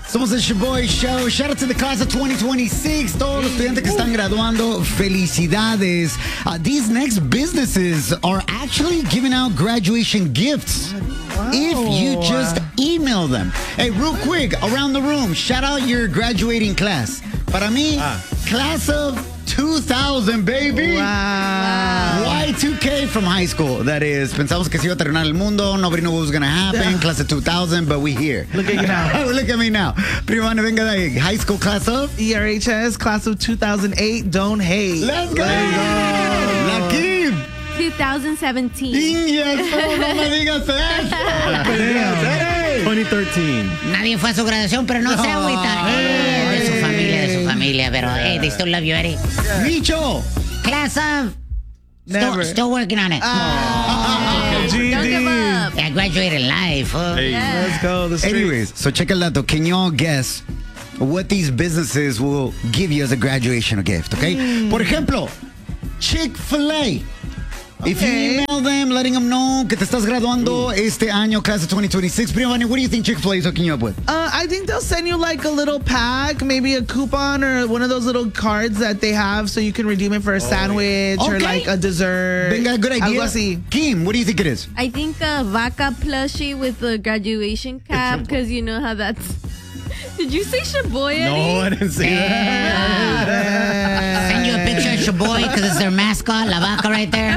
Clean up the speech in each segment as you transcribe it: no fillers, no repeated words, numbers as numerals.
Somos el Shaboy Show. Shout out to the class of 2026. Todos los estudiantes que están graduando, felicidades. These next businesses are actually giving out graduation gifts. Wow. If you just email them. Hey, real quick, around the room, shout out your graduating class. Para mí, class of 2000, baby. Wow. Y2K from high school, that is. Pensamos que se iba a terminar el mundo. Nobody knew what was going to happen. Class of 2000, but we here. Look at you now. Look at me now. Primana, venga de ahí. High school class of? ERHS, class of 2008, don't hate. Let's go. Lakim. 2017. Niñas, no me digas eso. 2013. Nadie fue a su graduación, pero no se agüita. De su familia, pero they still love you, Eddie. Micho. Class of... Still working on it. Don't give up. I graduated live. Hey. Let's go. The Anyways, so check el dato. Can y'all guess what these businesses will give you as a graduation gift, okay? Por ejemplo, Chick-fil-A. If you email them, letting them know que te estás graduando este año, class of 2026. Prima, what do you think Chick-fil-A is hooking you up with? I think they'll send you like a little pack, maybe a coupon or one of those little cards that they have so you can redeem it for a sandwich or like a dessert. Venga, good idea. Algo así. Kim, what do you think it is? I think a vaca plushie with the graduation cap, because you know how that's... Did you say Shaboy, Eddie? No, I didn't say that. Send you a picture of Shaboy because it's their mascot, La Vaca, right there.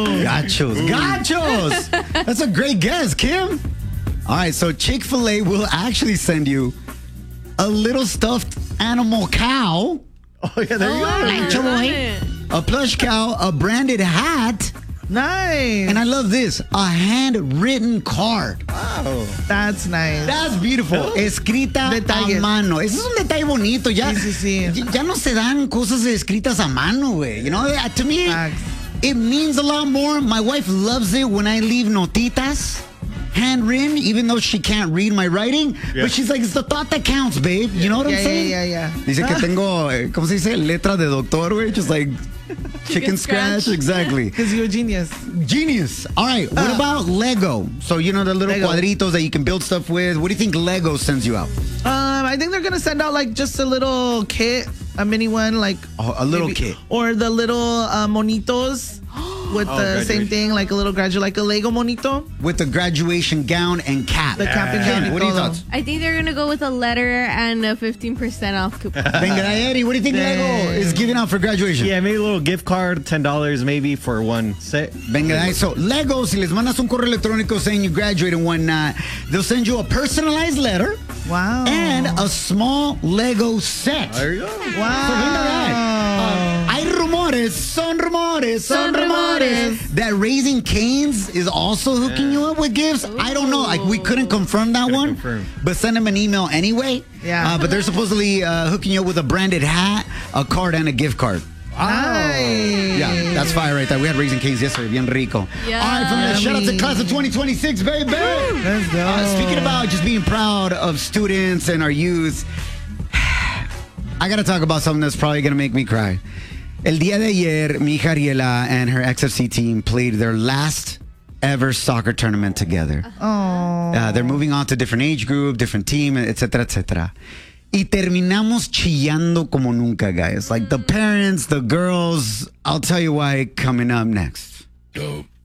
Gachos. That's a great guess, Kim. All right, so Chick-fil-A will actually send you a little stuffed animal cow. Oh, yeah, there you go. Like Shaboy. A plush cow, a branded hat, Nice. and I love this, a handwritten card. Wow. That's nice. That's beautiful. Escrita Detalles. a mano. Ese es un detalle bonito. Ya, Sí. ya no se dan cosas escritas a mano, güey. You know, to me, Facts. it means a lot more. My wife loves it when I leave notitas. Handwritten, even though she can't read my writing. Yeah. But she's like, it's the thought that counts, babe. You know what I'm saying? Yeah. Dice que tengo, ¿cómo se dice? Letra de doctor, güey. Just like chicken scratch. Exactly. Because you're a genius. Genius. All right. What about Lego? So, you know, the little Lego. cuadritos that you can build stuff with. What do you think Lego sends you out? I think they're going to send out like just a little kit, a mini one, like A little kit. Or the little monitos with the same graduation. thing, like a little like a Lego monito. With the graduation gown and cap. The cap and gown. What are your thoughts? I think they're going to go with a letter and a 15% off coupon. Venga, Eddie, what do you think Lego is giving out for graduation? Yeah, maybe a little gift card, $10 maybe for one set. Venga, so Lego, si les mandas un correo electrónico saying you graduated and whatnot, they'll send you a personalized letter Wow. and a small Lego set. There you go. Wow. Hay rumores, son rumores, that Raising Cane's is also hooking you up with gifts. I don't know. Like, we couldn't confirm that one, confirm. but send them an email anyway. Yeah. But they're supposedly hooking you up with a branded hat, a card, and a gift card. Nice. Yeah, that's fire right there. We had Raising Cane's yesterday. Bien rico. Yeah. All right, from there, shout out to Yummy. class of 2026, baby. Let's go. Speaking about just being proud of students and our youth, I got to talk about something that's probably going to make me cry. El día de ayer, mi hija Ariela and her XFC team played their last ever soccer tournament together. They're moving on to different age group, different team, etcétera, etcétera. Y terminamos chillando como nunca, guys. Like the parents, the girls. I'll tell you why coming up next.